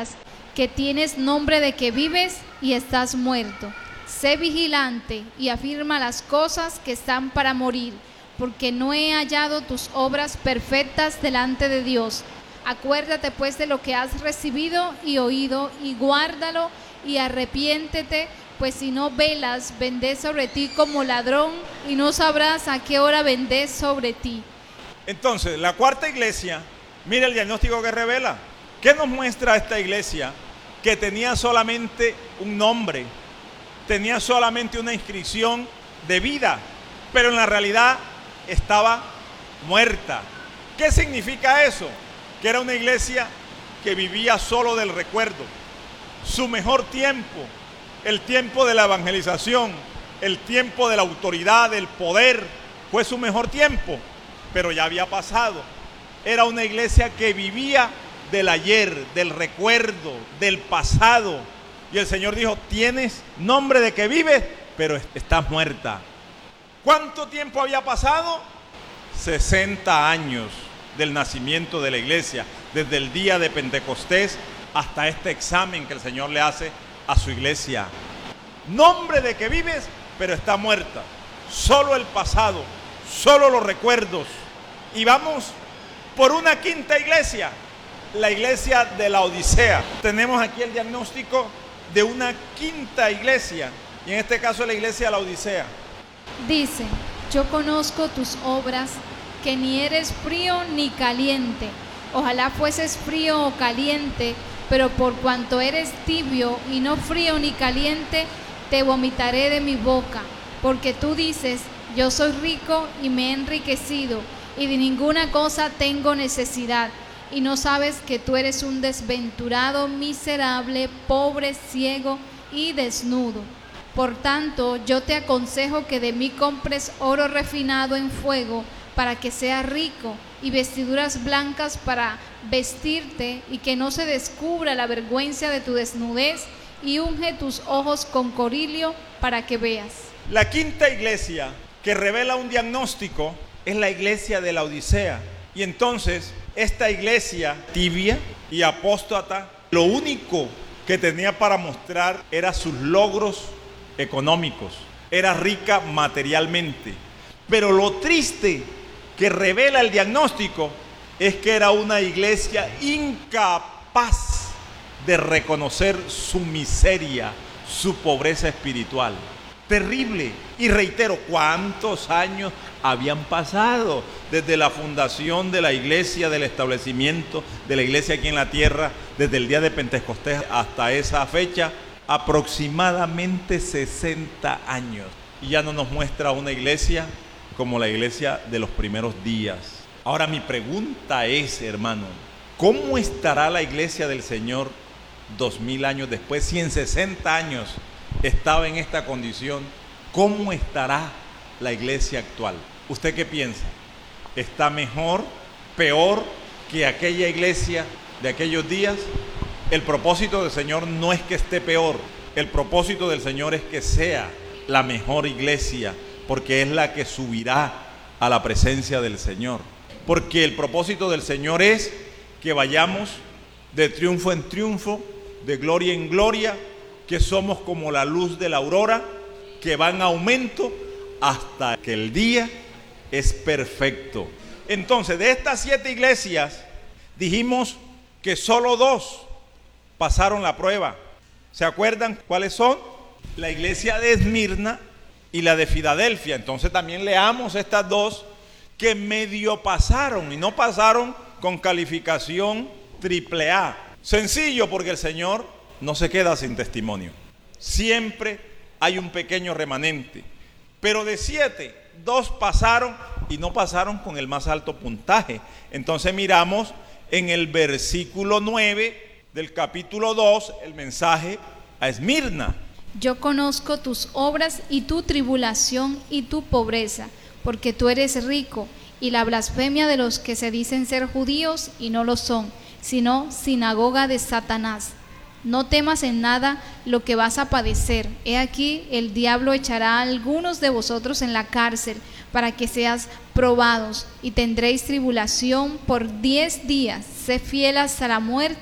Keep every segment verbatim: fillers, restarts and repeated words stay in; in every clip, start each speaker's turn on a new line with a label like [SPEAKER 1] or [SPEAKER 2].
[SPEAKER 1] veas que tienes nombre de que vives y estás muerto. Sé vigilante y afirma las cosas que están para morir, porque no he hallado tus obras perfectas delante de Dios. Acuérdate pues de lo que has recibido y oído, y guárdalo y arrepiéntete, pues si no velas, vendré sobre ti como ladrón, y no sabrás a qué hora vendré sobre ti.
[SPEAKER 2] Entonces, la cuarta iglesia, mira el diagnóstico que revela. ¿Qué nos muestra esta iglesia? Que tenía solamente un nombre, tenía solamente una inscripción de vida, pero en la realidad estaba muerta. ¿Qué significa eso? Que era una iglesia que vivía solo del recuerdo. Su mejor tiempo, el tiempo de la evangelización, el tiempo de la autoridad, del poder, fue su mejor tiempo, pero ya había pasado. Era una iglesia que vivía del ayer, del recuerdo, del pasado. Y el Señor dijo, tienes nombre de que vives, pero estás muerta. ¿Cuánto tiempo había pasado? sesenta años del nacimiento de la iglesia, desde el día de Pentecostés hasta este examen que el Señor le hace a su iglesia. Nombre de que vives, pero está muerta. Solo el pasado, solo los recuerdos. Y vamos por una quinta iglesia, la iglesia de la Odisea. Tenemos aquí el diagnóstico de una quinta iglesia, y en este caso la iglesia de la Odisea.
[SPEAKER 1] Dice, yo conozco tus obras, que ni eres frío ni caliente. Ojalá fueses frío o caliente, pero por cuanto eres tibio y no frío ni caliente, te vomitaré de mi boca. Porque tú dices, yo soy rico y me he enriquecido, y de ninguna cosa tengo necesidad, y no sabes que tú eres un desventurado, miserable, pobre, ciego y desnudo. Por tanto, yo te aconsejo que de mí compres oro refinado en fuego, para que seas rico, y vestiduras blancas para vestirte, y que no se descubra la vergüenza de tu desnudez, y unge tus ojos con colirio para que veas.
[SPEAKER 2] La quinta iglesia que revela un diagnóstico es la iglesia de la Odisea. Y entonces, esta iglesia tibia y apóstata, lo único que tenía para mostrar era sus logros económicos. Era rica materialmente. Pero lo triste que revela el diagnóstico es que era una iglesia incapaz de reconocer su miseria, su pobreza espiritual. Terrible. Y reitero, ¿cuántos años habían pasado desde la fundación de la iglesia, del establecimiento de la iglesia aquí en la tierra, desde el día de Pentecostés hasta esa fecha? Aproximadamente sesenta años. Y ya no nos muestra una iglesia como la iglesia de los primeros días. Ahora mi pregunta es, hermano, ¿cómo estará la iglesia del Señor dos mil años después? Si en sesenta años estaba en esta condición, ¿cómo estará la iglesia actual? ¿Usted qué piensa? ¿Está mejor, peor que aquella iglesia de aquellos días? El propósito del Señor no es que esté peor, el propósito del Señor es que sea la mejor iglesia, porque es la que subirá a la presencia del Señor. Porque el propósito del Señor es que vayamos de triunfo en triunfo, de gloria en gloria, que somos como la luz de la aurora, que va en aumento hasta que el día es perfecto. Entonces, de estas siete iglesias, dijimos que solo dos pasaron la prueba. ¿Se acuerdan cuáles son? La iglesia de Esmirna y la de Filadelfia. Entonces también leamos estas dos que medio pasaron, y no pasaron con calificación triple A. Sencillo, porque el Señor no se queda sin testimonio. Siempre hay un pequeño remanente. Pero de siete, dos pasaron y no pasaron con el más alto puntaje. Entonces miramos en el versículo nueve del capítulo dos el mensaje a Esmirna.
[SPEAKER 1] Yo conozco tus obras y tu tribulación y tu pobreza, porque tú eres rico, y la blasfemia de los que se dicen ser judíos y no lo son, sino sinagoga de Satanás. No temas en nada lo que vas a padecer. He aquí, el diablo echará a algunos de vosotros en la cárcel para que seas probados, y tendréis tribulación por diez días. Sé fiel hasta la muerte,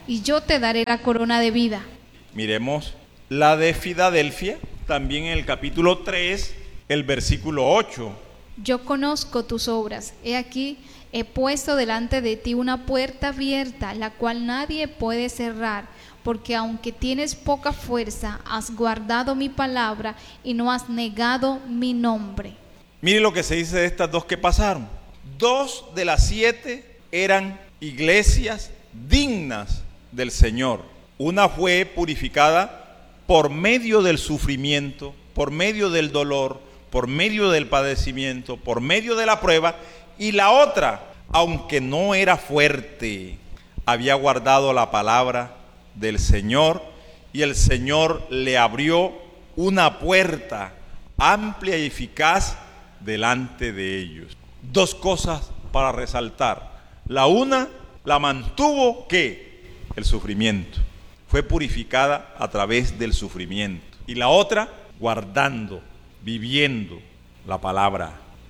[SPEAKER 1] y yo te daré la corona de vida.
[SPEAKER 2] Miremos la de Filadelfia, también en el capítulo tres, el versículo ocho.
[SPEAKER 1] Yo conozco tus obras, he aquí, he puesto delante de ti una puerta abierta, la cual nadie puede cerrar, porque aunque tienes poca fuerza, has guardado mi palabra y no has negado mi nombre.
[SPEAKER 2] Mire lo que se dice de estas dos que pasaron. Dos de las siete eran iglesias dignas del Señor. Una fue purificada por medio del sufrimiento, por medio del dolor, por medio del padecimiento, por medio de la prueba, y la otra, aunque no era fuerte, había guardado la palabra del Señor, y el Señor le abrió una puerta amplia y eficaz delante de ellos. Dos cosas para resaltar. La una, la mantuvo ¿qué? El sufrimiento. Fue purificada a través del sufrimiento. Y la otra, guardando, viviendo la palabra.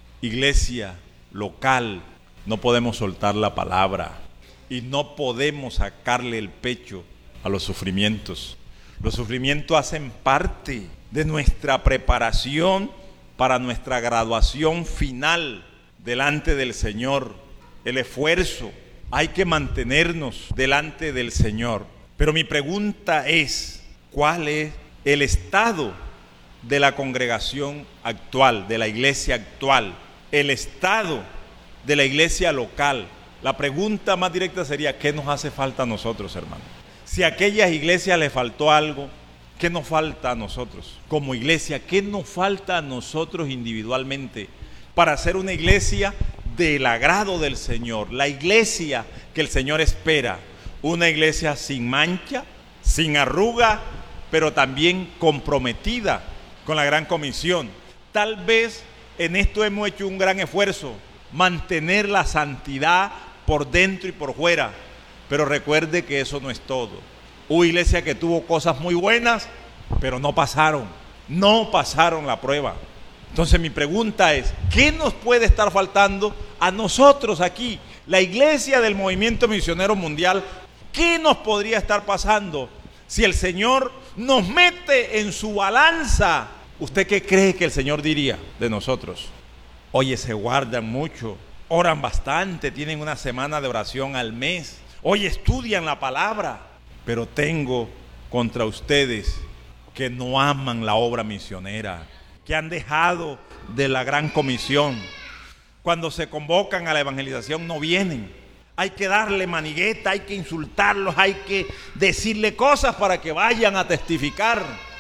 [SPEAKER 2] Iglesia local, no podemos soltar la palabra y no podemos sacarle el pecho a los sufrimientos. Los sufrimientos hacen parte de nuestra preparación para nuestra graduación final delante del Señor. El esfuerzo, hay que mantenernos delante del Señor. Pero mi pregunta es, ¿cuál es el estado de la congregación actual, de la iglesia actual? El estado de la iglesia local. La pregunta más directa sería, ¿qué nos hace falta a nosotros, hermano? Si a aquellas iglesias le faltó algo, ¿qué nos falta a nosotros como iglesia? ¿Qué nos falta a nosotros individualmente para ser una iglesia del agrado del Señor? La iglesia que el Señor espera, una iglesia sin mancha, sin arruga, pero también comprometida con la gran comisión. Tal vez en esto hemos hecho un gran esfuerzo, mantener la santidad por dentro y por fuera, pero recuerde que eso no es todo. Hubo iglesia que tuvo cosas muy buenas, pero no pasaron, no pasaron la prueba. Entonces mi pregunta es, ¿qué nos puede estar faltando a nosotros aquí, la iglesia del Movimiento Misionero Mundial? ¿Qué nos podría estar pasando si el Señor nos mete en su balanza? ¿Usted qué cree que el Señor diría de nosotros? Oye, se guardan mucho, oran bastante, tienen una semana de oración al mes. Oye, estudian la palabra, pero tengo contra ustedes que no aman la obra misionera, que han dejado de la gran comisión. Cuando se convocan a la evangelización no vienen. Hay que darle manigueta, hay que insultarlos, hay que decirle cosas para que vayan a testificar.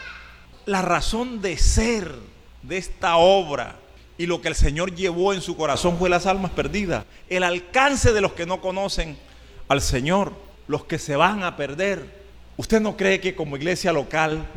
[SPEAKER 2] La razón de ser de esta obra y lo que el Señor llevó en su corazón fue las almas perdidas, el alcance de los que no conocen al Señor, los que se van a perder. ¿Usted no cree que como iglesia local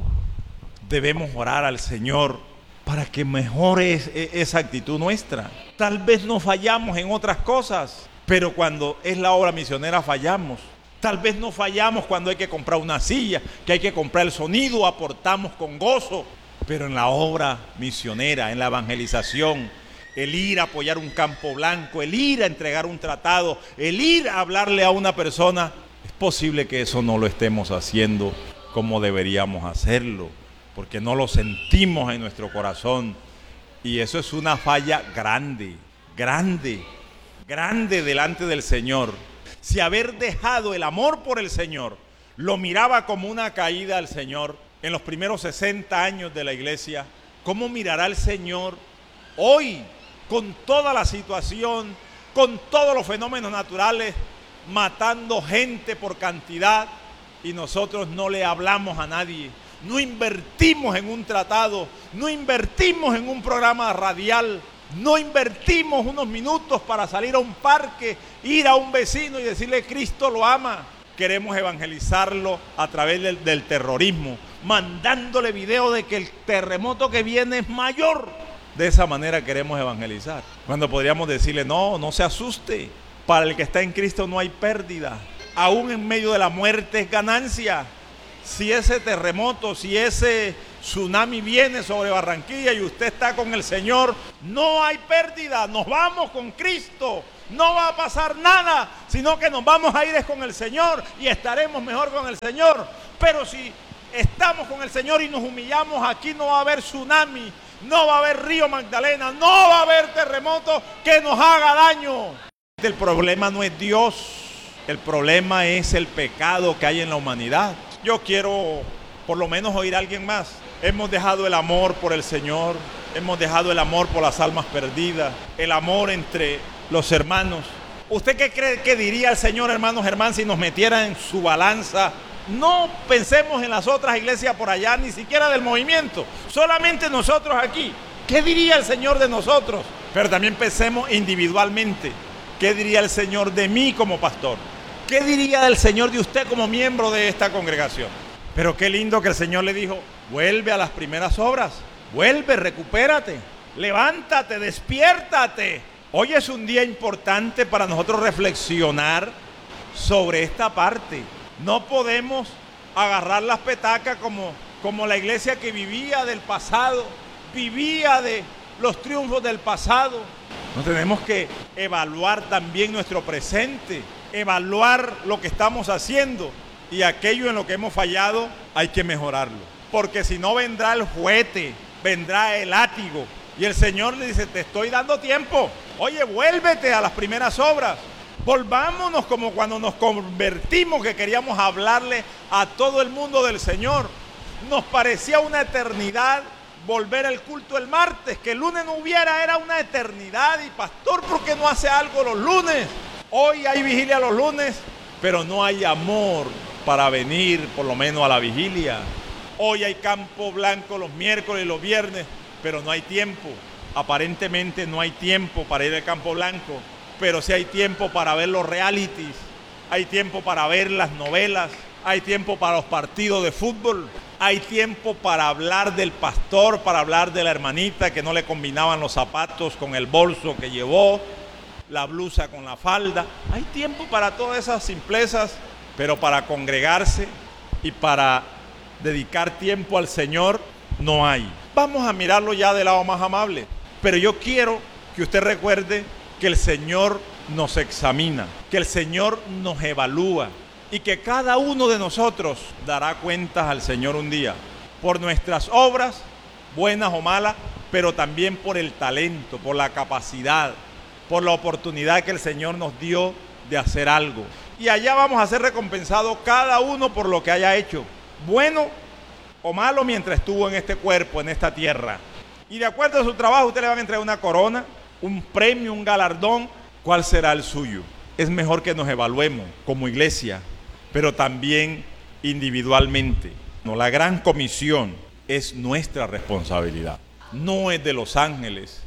[SPEAKER 2] debemos orar al Señor para que mejore esa actitud nuestra? Tal vez no fallamos en otras cosas, pero cuando es la obra misionera fallamos. Tal vez no fallamos cuando hay que comprar una silla, que hay que comprar el sonido, aportamos con gozo. Pero en la obra misionera, en la evangelización, el ir a apoyar un campo blanco, el ir a entregar un tratado, el ir a hablarle a una persona, es posible que eso no lo estemos haciendo como deberíamos hacerlo, porque no lo sentimos en nuestro corazón. Y eso es una falla grande, grande, grande delante del Señor. Si haber dejado el amor por el Señor lo miraba como una caída al Señor en los primeros sesenta años de la iglesia, ¿cómo mirará el Señor hoy con toda la situación, con todos los fenómenos naturales, matando gente por cantidad y nosotros no le hablamos a nadie? No invertimos en un tratado, no invertimos en un programa radial, no invertimos unos minutos para salir a un parque, ir a un vecino y decirle Cristo lo ama. Queremos evangelizarlo a través del, del terrorismo, mandándole video de que el terremoto que viene es mayor. De esa manera queremos evangelizar, cuando podríamos decirle no, no se asuste, para el que está en Cristo no hay pérdida, aún en medio de la muerte es ganancia. Si ese terremoto, si ese tsunami viene sobre Barranquilla y usted está con el Señor, no hay pérdida, nos vamos con Cristo, No va a pasar nada, sino que nos vamos a ir es con el Señor y estaremos mejor con el Señor. Pero si estamos con el Señor y nos humillamos, aquí no va a haber tsunami, no va a haber río Magdalena, no va a haber terremoto que nos haga daño. El problema no es Dios, el problema es el pecado que hay en la humanidad. Yo quiero por lo menos oír a alguien más. Hemos dejado el amor por el Señor, hemos dejado el amor por las almas perdidas, el amor entre los hermanos. ¿Usted qué cree que diría el Señor, hermano Germán, si nos metiera en su balanza? No pensemos en las otras iglesias por allá, ni siquiera del movimiento, solamente nosotros aquí. ¿Qué diría el Señor de nosotros? Pero también pensemos individualmente. ¿Qué diría el Señor de mí como pastor? ¿Qué diría el Señor de usted como miembro de esta congregación? Pero qué lindo que el Señor le dijo, vuelve a las primeras obras, vuelve, recupérate, levántate, despiértate. Hoy es un día importante para nosotros reflexionar sobre esta parte. No podemos agarrar las petacas como, como la iglesia que vivía del pasado, vivía de los triunfos del pasado. No tenemos que evaluar también nuestro presente, evaluar lo que estamos haciendo y aquello en lo que hemos fallado hay que mejorarlo. Porque si no vendrá el juguete, vendrá el látigo y el Señor le dice, te estoy dando tiempo. Oye, vuélvete a las primeras obras. Volvámonos como cuando nos convertimos, que queríamos hablarle a todo el mundo del Señor. Nos parecía una eternidad volver al culto el martes, que el lunes no hubiera, era una eternidad. Y pastor, ¿por qué no hace algo los lunes? Hoy hay vigilia los lunes, pero no hay amor para venir por lo menos a la vigilia. Hoy hay campo blanco los miércoles y los viernes, pero no hay tiempo. Aparentemente no hay tiempo para ir al campo blanco, pero sí hay tiempo para ver los realities, hay tiempo para ver las novelas, hay tiempo para los partidos de fútbol, hay tiempo para hablar del pastor, para hablar de la hermanita que no le combinaban los zapatos con el bolso que llevó, la blusa con la falda. Hay tiempo para todas esas simplezas, pero para congregarse y para dedicar tiempo al Señor no hay. Vamos a mirarlo ya del lado más amable, pero yo quiero que usted recuerde que el Señor nos examina, que el Señor nos evalúa y que cada uno de nosotros dará cuentas al Señor un día por nuestras obras, buenas o malas, pero también por el talento, por la capacidad, por la oportunidad que el Señor nos dio de hacer algo. Y allá vamos a ser recompensados cada uno por lo que haya hecho, bueno o malo, mientras estuvo en este cuerpo, en esta tierra. Y de acuerdo a su trabajo, usted le van a entregar una corona, un premio, un galardón. ¿Cuál será el suyo? Es mejor que nos evaluemos como iglesia, pero también individualmente. No, la gran comisión es nuestra responsabilidad. No es de los ángeles.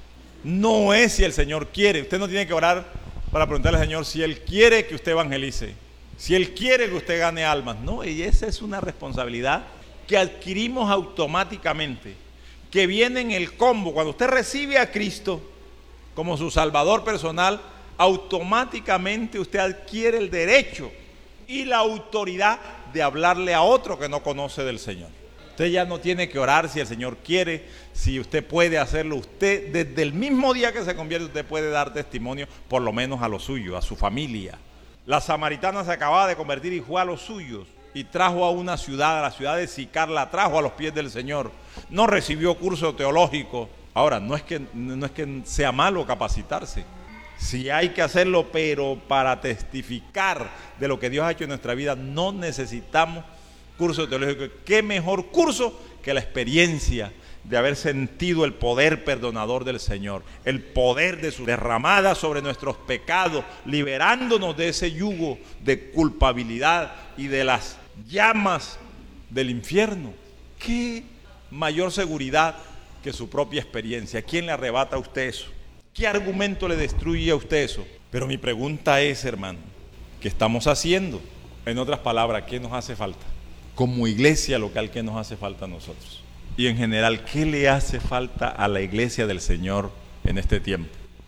[SPEAKER 2] No es si el Señor quiere. Usted no tiene que orar para preguntarle al Señor si Él quiere que usted evangelice, si Él quiere que usted gane almas. No, y esa es una responsabilidad que adquirimos automáticamente, que viene en el combo. Cuando usted recibe a Cristo como su Salvador personal, automáticamente usted adquiere el derecho y la autoridad de hablarle a otro que no conoce del Señor. Usted ya no tiene que orar si el Señor quiere, si usted puede hacerlo. Usted, desde el mismo día que se convierte, usted puede dar testimonio, por lo menos a los suyos, a su familia. La samaritana se acababa de convertir y fue a los suyos y trajo a una ciudad, a la ciudad de Sicar, la trajo a los pies del Señor. No recibió curso teológico. Ahora, no es que, no es que sea malo capacitarse. Sí hay que hacerlo, pero para testificar de lo que Dios ha hecho en nuestra vida no necesitamos curso teológico. ¿Qué mejor curso que la experiencia de haber sentido el poder perdonador del Señor, el poder de su derramada sobre nuestros pecados, liberándonos de ese yugo de culpabilidad y de las llamas del infierno? ¿Qué mayor seguridad que su propia experiencia? ¿Quién le arrebata a usted eso? ¿Qué argumento le destruye a usted eso? Pero mi pregunta es, hermano, ¿qué estamos haciendo? En otras palabras, ¿qué nos hace falta? Como iglesia local, ¿qué nos hace falta a nosotros? Y en general, ¿qué le hace falta a la iglesia del Señor en este tiempo?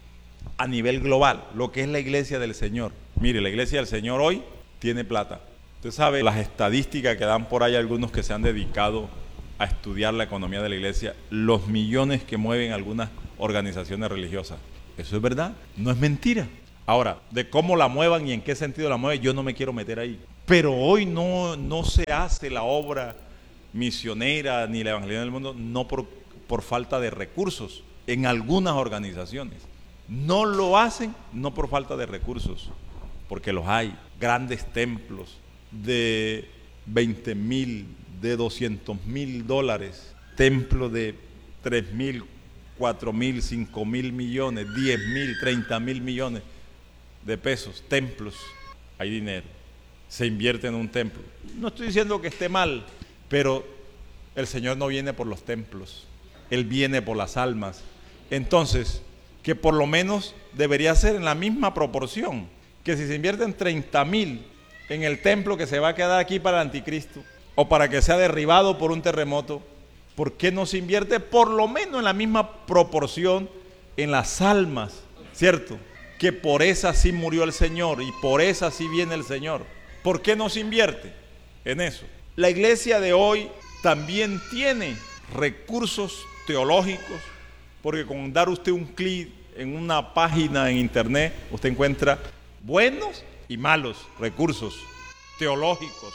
[SPEAKER 2] A nivel global, lo que es la iglesia del Señor. Mire, la iglesia del Señor hoy tiene plata. Usted sabe las estadísticas que dan por ahí algunos que se han dedicado a estudiar la economía de la iglesia, los millones que mueven algunas organizaciones religiosas. ¿Eso es verdad? No es mentira. Ahora, de cómo la muevan y en qué sentido la mueven, yo no me quiero meter ahí. Pero hoy no, no se hace la obra misionera ni la evangelización del mundo, no por, por falta de recursos en algunas organizaciones. No lo hacen, no por falta de recursos, porque los hay. Grandes templos de veinte mil, de doscientos mil dólares, templos de tres mil, cuatro mil, cinco mil millones, diez mil, treinta mil millones de pesos, templos, hay dinero, se invierte en un templo. No estoy diciendo que esté mal, pero el Señor no viene por los templos, Él viene por las almas. Entonces, que por lo menos debería ser en la misma proporción, que si se invierten treinta mil en el templo que se va a quedar aquí para el anticristo, o para que sea derribado por un terremoto, ¿por qué no se invierte por lo menos en la misma proporción en las almas? ¿Cierto? Que por esa sí murió el Señor y por esa sí viene el Señor. ¿Por qué no se invierte en eso? La iglesia de hoy también tiene recursos teológicos, porque con dar usted un clic en una página en internet, usted encuentra buenos y malos recursos teológicos,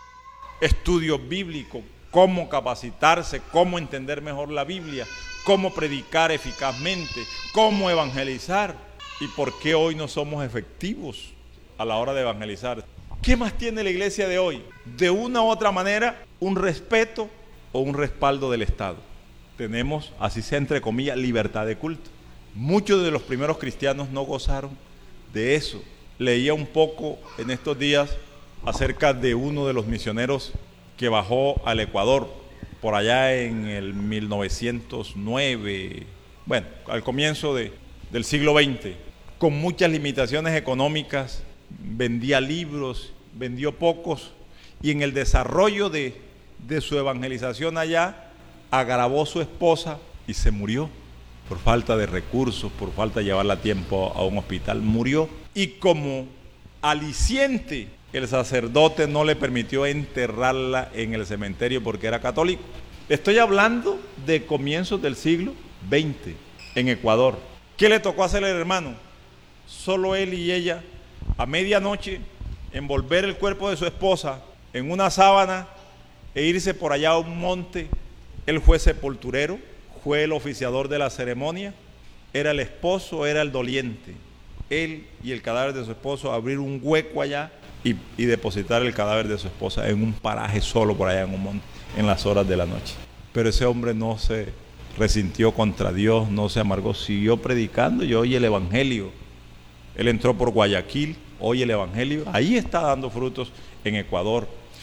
[SPEAKER 2] estudios bíblicos, cómo capacitarse, cómo entender mejor la Biblia, cómo predicar eficazmente, cómo evangelizar. ¿Y por qué hoy no somos efectivos a la hora de evangelizar? ¿Qué más tiene la iglesia de hoy? De una u otra manera, un respeto o un respaldo del Estado. Tenemos, así sea entre comillas, libertad de culto. Muchos de los primeros cristianos no gozaron de eso. Leía un poco en estos días acerca de uno de los misioneros que bajó al Ecuador por allá en el mil novecientos nueve, bueno, al comienzo de, del siglo veinte, con muchas limitaciones económicas, vendía libros, vendió pocos, y en el desarrollo de, de su evangelización allá, agravó su esposa y se murió por falta de recursos, por falta de llevarla a tiempo a un hospital, murió. Y como aliciente, el sacerdote no le permitió enterrarla en el cementerio porque era católico. Estoy hablando de comienzos del siglo veinte, en Ecuador. ¿Qué le tocó hacer el hermano? Solo él y ella, a medianoche, envolver el cuerpo de su esposa en una sábana e irse por allá a un monte. Él fue sepulturero, fue el oficiador de la ceremonia, era el esposo, era el doliente. Él y el cadáver de su esposo, abrir un hueco allá y, y depositar el cadáver de su esposa en un paraje solo por allá en un monte, en las horas de la noche. Pero ese hombre no se resintió contra Dios, no se amargó, siguió predicando y oye el evangelio. Él entró por Guayaquil, oye el evangelio, ahí está dando frutos en Ecuador.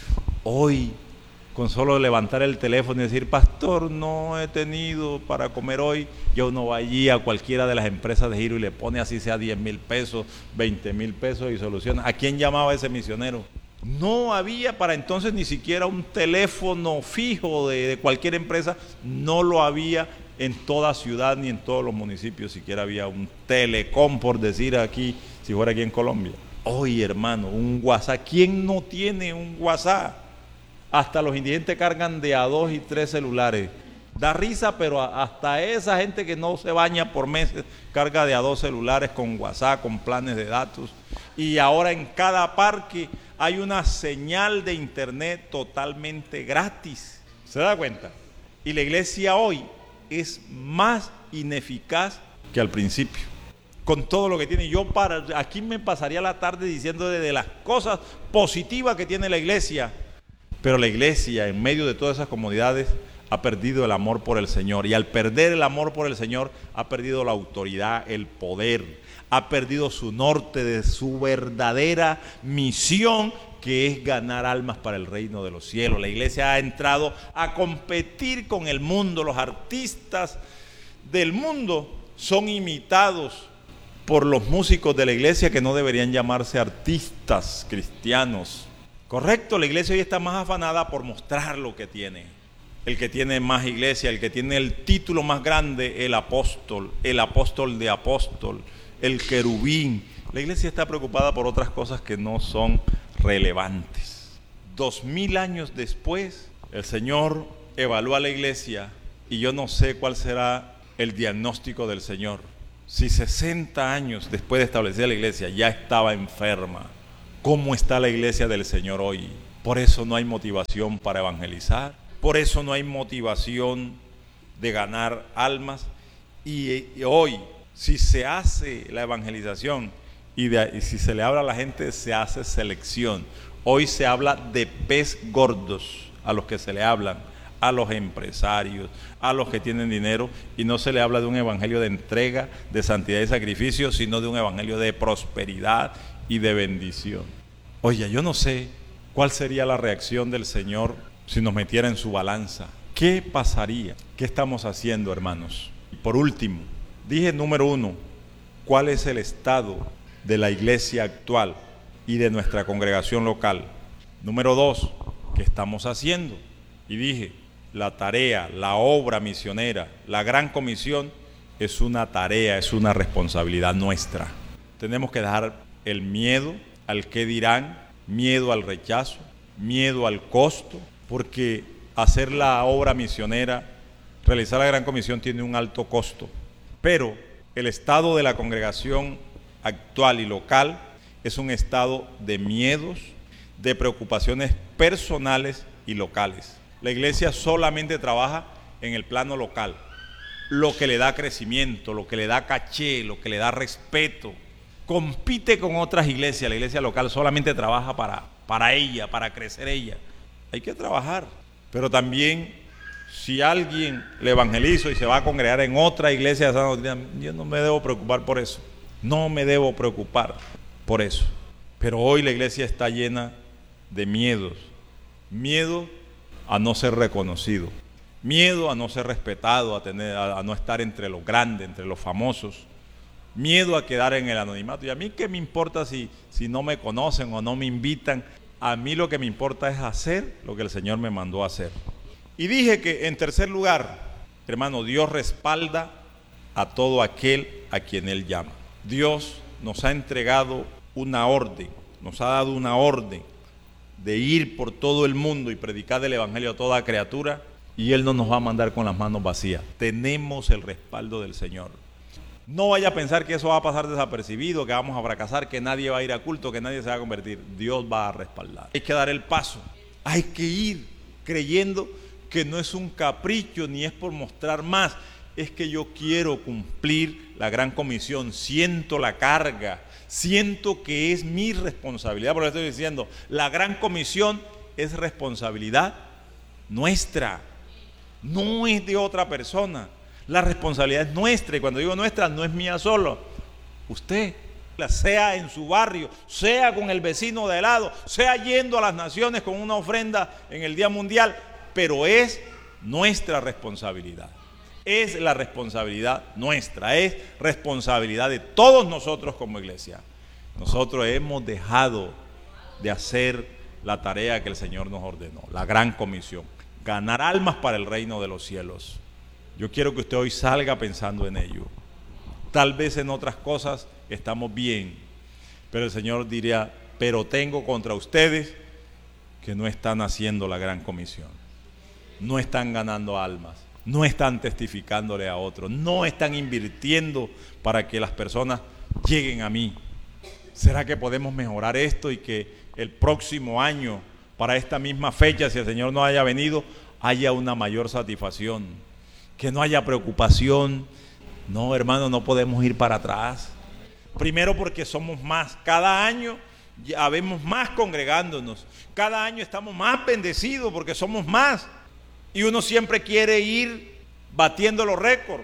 [SPEAKER 2] Hoy, con solo levantar el teléfono y decir, pastor, no he tenido para comer hoy, ya uno va allí a cualquiera de las empresas de giro y le pone así sea diez mil pesos, veinte mil pesos y soluciona. ¿A quién llamaba ese misionero? No había para entonces ni siquiera un teléfono fijo de, de cualquier empresa, no lo había en toda ciudad ni en todos los municipios, siquiera había un telecom, por decir aquí, si fuera aquí en Colombia. Hoy, hermano, un WhatsApp, ¿quién no tiene un WhatsApp? Hasta los indigentes cargan de a dos y tres celulares. Da risa, pero hasta esa gente que no se baña por meses carga de a dos celulares con WhatsApp, con planes de datos. Y ahora en cada parque hay una señal de internet totalmente gratis. ¿Se da cuenta? Y la iglesia hoy es más ineficaz que al principio. Con todo lo que tiene. Yo para aquí me pasaría la tarde diciendo de, de las cosas positivas que tiene la iglesia. Pero la iglesia, en medio de todas esas comodidades, ha perdido el amor por el Señor. Y al perder el amor por el Señor, ha perdido la autoridad, el poder. Ha perdido su norte de su verdadera misión, que es ganar almas para el reino de los cielos. La iglesia ha entrado a competir con el mundo. Los artistas del mundo son imitados por los músicos de la iglesia, que no deberían llamarse artistas cristianos. Correcto, la iglesia hoy está más afanada por mostrar lo que tiene. El que tiene más iglesia, el que tiene el título más grande, el apóstol, el apóstol de apóstol, el querubín. La iglesia está preocupada por otras cosas que no son relevantes. Dos mil años después, el Señor evalúa a la iglesia y yo no sé cuál será el diagnóstico del Señor. Si sesenta años después de establecer la iglesia ya estaba enferma, ¿cómo está la iglesia del Señor hoy? Por eso no hay motivación para evangelizar, por eso no hay motivación de ganar almas. Y, y hoy, si se hace la evangelización y, de, y si se le habla a la gente, se hace selección. Hoy se habla de pez gordos a los que se le hablan, a los empresarios, a los que tienen dinero, y no se le habla de un evangelio de entrega, de santidad y sacrificio, sino de un evangelio de prosperidad y de bendición. Oye, yo no sé cuál sería la reacción del Señor si nos metiera en su balanza. ¿Qué pasaría? ¿Qué estamos haciendo, hermanos? Y por último, dije número uno, ¿cuál es el estado de la iglesia actual y de nuestra congregación local? Número dos, ¿qué estamos haciendo? Y dije, la tarea, la obra misionera, la gran comisión es una tarea, es una responsabilidad nuestra. Tenemos que dejar el miedo al qué dirán, miedo al rechazo, miedo al costo, porque hacer la obra misionera, realizar la gran comisión tiene un alto costo. Pero el estado de la congregación actual y local es un estado de miedos, de preocupaciones personales y locales. La iglesia solamente trabaja en el plano local, lo que le da crecimiento, lo que le da caché, lo que le da respeto. Compite con otras iglesias, la iglesia local solamente trabaja para, para ella, para crecer ella. Hay que trabajar, pero también si alguien le evangelizo y se va a congregar en otra iglesia de sana doctrina, yo no me debo preocupar por eso, no me debo preocupar por eso. Pero hoy la iglesia está llena de miedos, miedo a no ser reconocido, miedo a no ser respetado, a, tener, a, a no estar entre los grandes, entre los famosos, miedo a quedar en el anonimato. Y a mí qué me importa si, si no me conocen o no me invitan. A mí lo que me importa es hacer lo que el Señor me mandó a hacer. Y dije que en tercer lugar, hermano, Dios respalda a todo aquel a quien Él llama. Dios nos ha entregado una orden, nos ha dado una orden de ir por todo el mundo y predicar el evangelio a toda criatura, y Él no nos va a mandar con las manos vacías. Tenemos el respaldo del Señor. No vaya a pensar que eso va a pasar desapercibido, que vamos a fracasar, que nadie va a ir a culto, que nadie se va a convertir. Dios va a respaldar. Hay que dar el paso, hay que ir creyendo que no es un capricho ni es por mostrar más, es que yo quiero cumplir la gran comisión, siento la carga, siento que es mi responsabilidad. Por eso estoy diciendo, la gran comisión es responsabilidad nuestra, no es de otra persona. La responsabilidad es nuestra, y cuando digo nuestra, no es mía solo. Usted, sea en su barrio, sea con el vecino de al lado, sea yendo a las naciones con una ofrenda en el Día Mundial, pero es nuestra responsabilidad. Es la responsabilidad nuestra, es responsabilidad de todos nosotros como iglesia. Nosotros hemos dejado de hacer la tarea que el Señor nos ordenó, la gran comisión, ganar almas para el reino de los cielos. Yo quiero que usted hoy salga pensando en ello. Tal vez en otras cosas estamos bien, pero el Señor diría, pero tengo contra ustedes que no están haciendo la gran comisión, no están ganando almas, no están testificándole a otros, no están invirtiendo para que las personas lleguen a mí. ¿Será que podemos mejorar esto y que el próximo año, para esta misma fecha, si el Señor no haya venido, haya una mayor satisfacción? Que no haya preocupación. No, hermano, no podemos ir para atrás. Primero porque somos más. Cada año ya habemos más congregándonos. Cada año estamos más bendecidos porque somos más. Y uno siempre quiere ir batiendo los récords.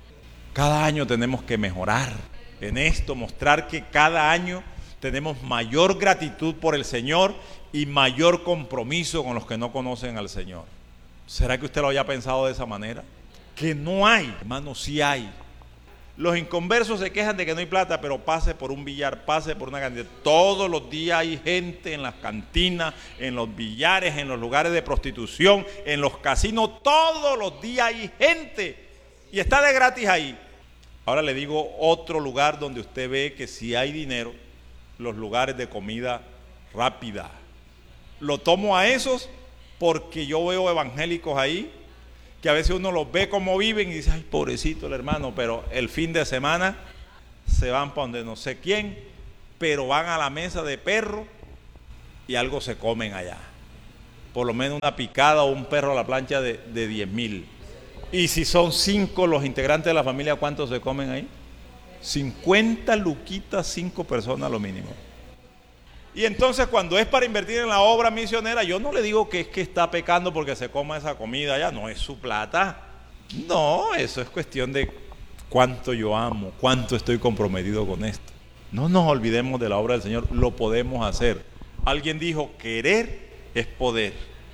[SPEAKER 2] Cada año tenemos que mejorar en esto, mostrar que cada año tenemos mayor gratitud por el Señor y mayor compromiso con los que no conocen al Señor. ¿Será que usted lo haya pensado de esa manera? Que no hay, hermano, sí hay. Los inconversos se quejan de que no hay plata, pero pase por un billar, pase por una cantidad. Todos los días hay gente en las cantinas, en los billares, en los lugares de prostitución, en los casinos. Todos los días hay gente y está de gratis ahí. Ahora le digo otro lugar donde usted ve que si hay dinero, los lugares de comida rápida. Lo tomo a esos porque yo veo evangélicos ahí que a veces uno los ve como viven y dice, ay, pobrecito el hermano, pero el fin de semana se van para donde no sé quién, pero van a la mesa de perro y algo se comen allá. Por lo menos una picada o un perro a la plancha de, de diez mil. Y si son cinco los integrantes de la familia, ¿cuántos se comen ahí? cincuenta luquitas, cinco personas lo mínimo. Y entonces cuando es para invertir en la obra misionera, yo no le digo que es que está pecando porque se coma esa comida allá, no es su plata. No, eso es cuestión de cuánto yo amo, cuánto estoy comprometido con esto. No nos olvidemos de la obra del Señor, lo podemos hacer. Alguien dijo, querer es poder.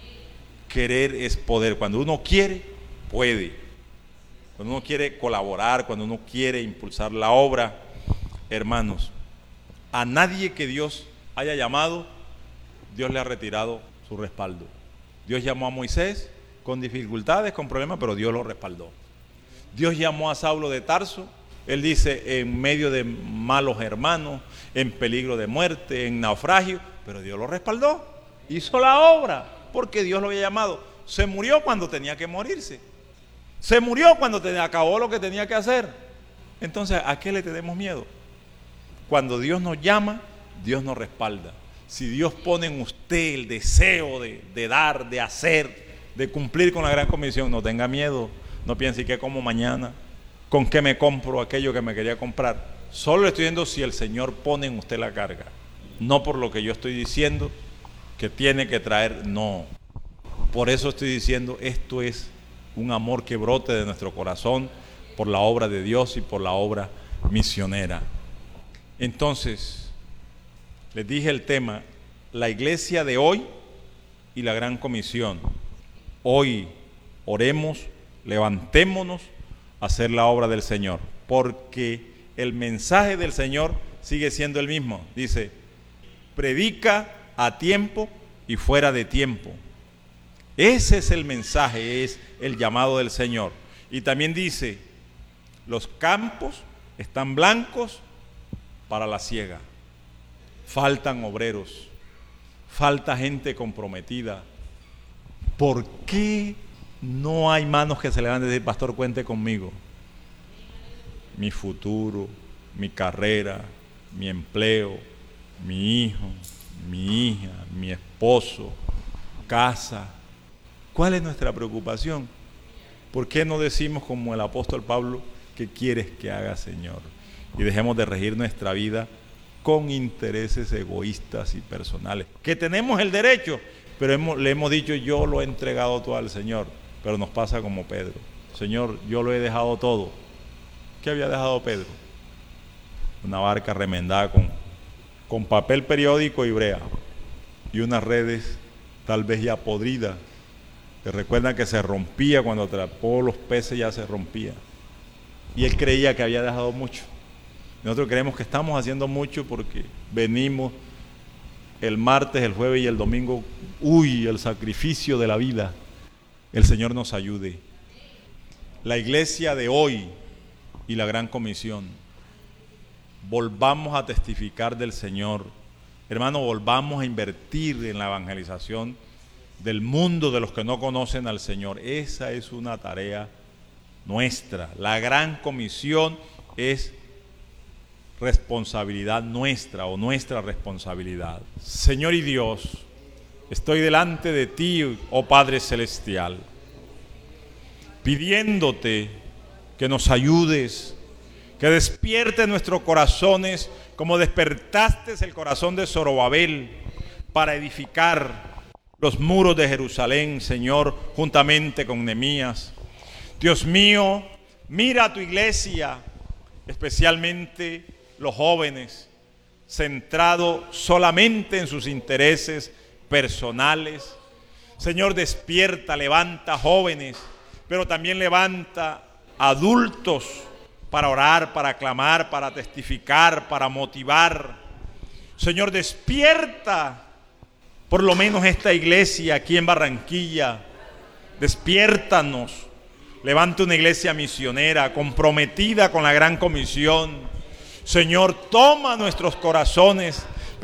[SPEAKER 2] Querer es poder. Cuando uno quiere, puede. Cuando uno quiere colaborar, cuando uno quiere impulsar la obra, hermanos, a nadie que Dios haya llamado, Dios le ha retirado su respaldo. Dios llamó a Moisés con dificultades, con problemas, pero Dios lo respaldó. Dios llamó a Saulo de Tarso, él dice, en medio de malos hermanos, en peligro de muerte, en naufragio, pero Dios lo respaldó, hizo la obra, porque Dios lo había llamado. Se murió cuando tenía que morirse. Se murió cuando te, acabó lo que tenía que hacer. Entonces, ¿a qué le tenemos miedo? Cuando Dios nos llama, Dios nos respalda. Si Dios pone en usted el deseo de, de dar, de hacer, de cumplir con la gran comisión, no tenga miedo. No piense, ¿y qué como mañana? ¿Con qué me compro aquello que me quería comprar? Solo le estoy diciendo si el Señor pone en usted la carga. No por lo que yo estoy diciendo que tiene que traer, no. Por eso estoy diciendo, esto es un amor que brote de nuestro corazón por la obra de Dios y por la obra misionera. Entonces, les dije el tema, la iglesia de hoy y la gran comisión. Hoy oremos, levantémonos a hacer la obra del Señor, porque el mensaje del Señor sigue siendo el mismo. Dice, predica a tiempo y fuera de tiempo. Ese es el mensaje, es el llamado del Señor. Y también dice, los campos están blancos para la siega. Faltan obreros, falta gente comprometida. ¿Por qué no hay manos que se levanten y decir, pastor, cuente conmigo? Mi futuro, mi carrera, mi empleo, mi hijo, mi hija, mi esposo, casa. ¿Cuál es nuestra preocupación? ¿Por qué no decimos como el apóstol Pablo, qué quieres que haga, Señor? Y dejemos de regir nuestra vida con intereses egoístas y personales, que tenemos el derecho, pero hemos, le hemos dicho, yo lo he entregado todo al Señor, pero nos pasa como Pedro. Señor, yo lo he dejado todo. ¿Qué había dejado Pedro? Una barca remendada con, con papel periódico y brea, y unas redes tal vez ya podridas, que recuerdan que se rompía cuando atrapó los peces, ya se rompía. Y él creía que había dejado mucho. Nosotros creemos que estamos haciendo mucho porque venimos el martes, el jueves y el domingo. Uy, el sacrificio de la vida. El Señor nos ayude. La iglesia de hoy y la gran comisión. Volvamos a testificar del Señor. Hermano, volvamos a invertir en la evangelización del mundo, de los que no conocen al Señor. Esa es una tarea nuestra. La gran comisión es responsabilidad nuestra o nuestra responsabilidad. Señor y Dios, estoy delante de ti, oh Padre Celestial, pidiéndote que nos ayudes, que despierte nuestros corazones como despertaste el corazón de Zorobabel para edificar los muros de Jerusalén, Señor, juntamente con Nehemías. Dios mío, mira a tu iglesia, especialmente los jóvenes, centrados solamente en sus intereses personales. Señor, despierta, levanta jóvenes, pero también levanta adultos para orar, para clamar, para testificar, para motivar. Señor, despierta por lo menos esta iglesia aquí en Barranquilla. Despiértanos. Levanta una iglesia misionera comprometida con la gran comisión. Señor, toma nuestros corazones, pero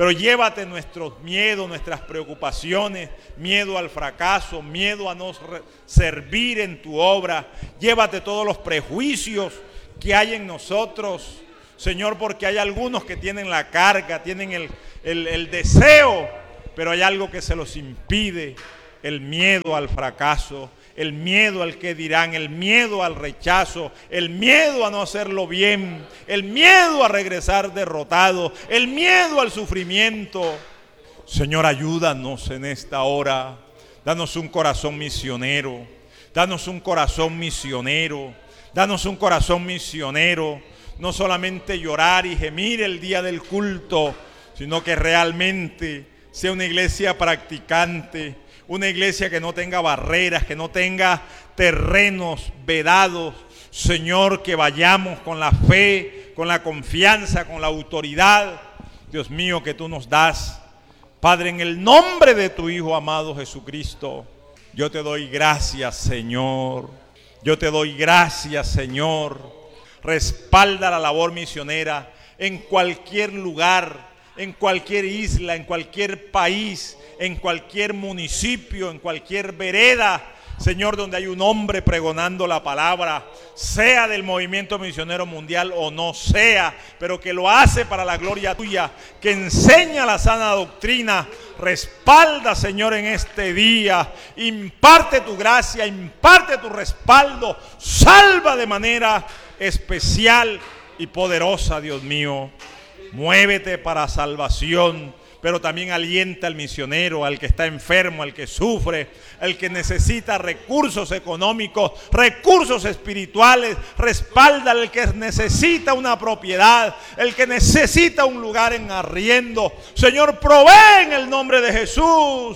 [SPEAKER 2] Pero llévate nuestros miedos, nuestras preocupaciones, miedo al fracaso, miedo a no servir en tu obra. Llévate todos los prejuicios que hay en nosotros, Señor, porque hay algunos que tienen la carga, tienen el, el, el deseo, pero hay algo que se los impide: el miedo al fracaso, el miedo al que dirán, el miedo al rechazo, el miedo a no hacerlo bien, el miedo a regresar derrotado, el miedo al sufrimiento. Señor, ayúdanos en esta hora. Danos un corazón misionero, danos un corazón misionero, danos un corazón misionero. No solamente llorar y gemir el día del culto, sino que realmente sea una iglesia practicante, una iglesia que no tenga barreras, que no tenga terrenos vedados. Señor, que vayamos con la fe, con la confianza, con la autoridad, Dios mío, que tú nos das. Padre, en el nombre de tu Hijo amado Jesucristo, yo te doy gracias, Señor. Yo te doy gracias, Señor. Respalda la labor misionera en cualquier lugar, en cualquier isla, en cualquier país, en cualquier municipio, en cualquier vereda, Señor, donde hay un hombre pregonando la palabra, sea del movimiento misionero mundial o no sea, pero que lo hace para la gloria tuya, que enseña la sana doctrina. Respalda, Señor, en este día, imparte tu gracia, imparte tu respaldo, salva de manera especial y poderosa, Dios mío. Muévete para salvación, pero también alienta al misionero, al que está enfermo, al que sufre, al que necesita recursos económicos, recursos espirituales. Respalda al que necesita una propiedad, el que necesita un lugar en arriendo. Señor, provee en el nombre de Jesús.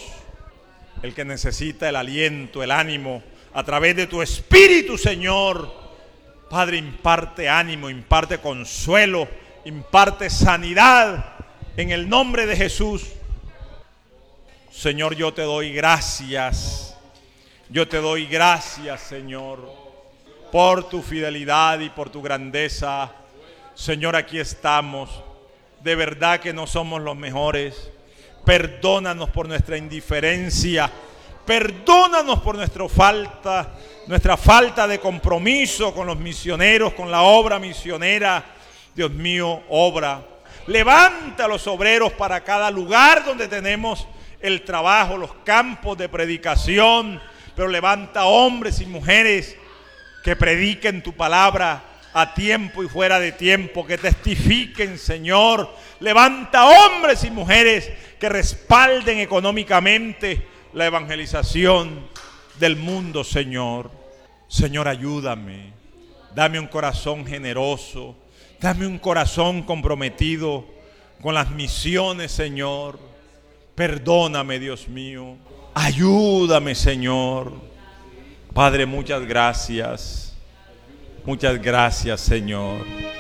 [SPEAKER 2] El que necesita el aliento, el ánimo, a través de tu Espíritu, Señor. Padre, imparte ánimo, imparte consuelo, imparte sanidad en el nombre de Jesús. Señor, yo te doy gracias. Yo te doy gracias, Señor, por tu fidelidad y por tu grandeza. Señor, aquí estamos. De verdad que no somos los mejores. Perdónanos por nuestra indiferencia. Perdónanos por nuestra falta, nuestra falta de compromiso con los misioneros, con la obra misionera. Dios mío, obra. Levanta a los obreros para cada lugar donde tenemos el trabajo, los campos de predicación. Pero levanta hombres y mujeres que prediquen tu palabra a tiempo y fuera de tiempo, que testifiquen, Señor. Levanta hombres y mujeres que respalden económicamente la evangelización del mundo, Señor. Señor, ayúdame. Dame un corazón generoso. Dame un corazón comprometido con las misiones, Señor. Perdóname, Dios mío. Ayúdame, Señor. Padre, muchas gracias. Muchas gracias, Señor.